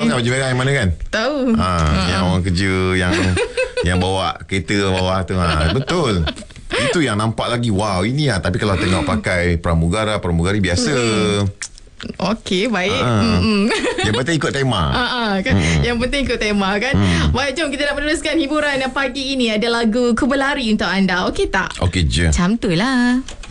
kan baju merah yang mana kan? Tahu. Yang orang kerja yang bawa kereta bawah tu. Betul. Itu yang nampak lagi wow ini lah. Tapi kalau tengok pakai pramugari biasa. Okey, baik. Yang penting ikut tema. Kan? Yang penting ikut tema kan. Baik, jom kita nak meneruskan hiburan pagi ini. Ada lagu Ku Berlari untuk anda. Okey tak? Okey je. Macam tu lah.